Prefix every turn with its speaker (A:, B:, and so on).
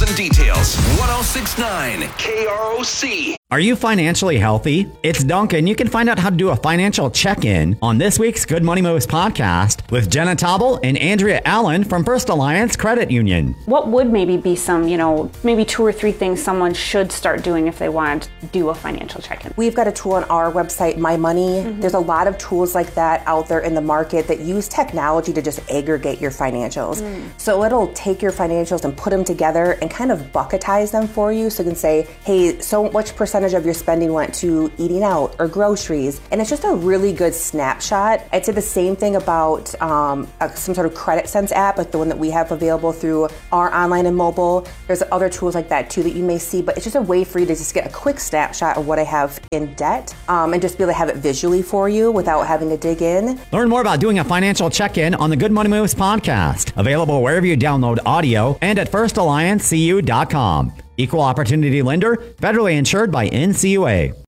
A: and details. 106.9 KROC.
B: Are you financially healthy? It's Duncan. You can find out how to do a financial check-in on this week's Good Money Moves podcast with Jenna Tauble and Andrea Allen from First Alliance Credit Union.
C: What would maybe be some, maybe 2 or 3 things someone should start doing if they want to do a financial check-in?
D: We've got a tool on our website, My Money. There's a lot of tools like that out there in the market that use technology to just aggregate your financials. So it'll take your financials and put them together and kind of bucketize them for you. So you can say, hey, so much percentage of your spending went to eating out or groceries. And it's just a really good snapshot. I'd say the same thing about some sort of credit sense app, like the one that we have available through our online and mobile. There's other tools like that too that you may see, but it's just a way for you to just get a quick snapshot of what I have in debt and just be able to have it visually for you without having to dig in.
B: Learn more about doing a financial check-in on the Good Money Moves podcast. Available wherever you download audio and at firstalliancecu.com. Equal opportunity lender, federally insured by NCUA.